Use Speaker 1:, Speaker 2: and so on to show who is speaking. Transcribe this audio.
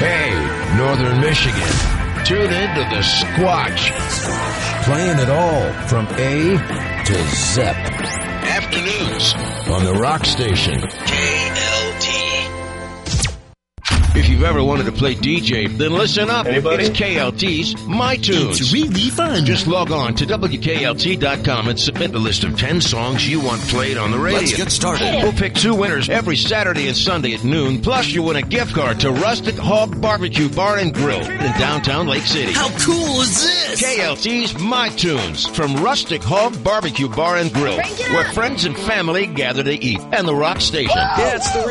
Speaker 1: Hey, Northern Michigan, tune in to the Squatch. Playing it all from A to Zep. Afternoons on the Rock Station. KLT. If you've ever wanted to play DJ, then listen up.
Speaker 2: Anybody?
Speaker 1: It's KLT's My Tunes.
Speaker 3: It's really fun.
Speaker 1: Just log on to WKLT.com and submit the list of 10 songs you want played on the radio.
Speaker 3: Let's get started.
Speaker 1: We'll pick 2 winners every Saturday and Sunday at noon. Plus, you win a gift card to Rustic Hog Barbecue Bar and Grill in downtown Lake City.
Speaker 3: How cool is this?
Speaker 1: KLT's My Tunes from Rustic Hog Barbecue Bar and Grill, where friends and family gather to eat. And the Rock Station.
Speaker 4: Yeah, it's the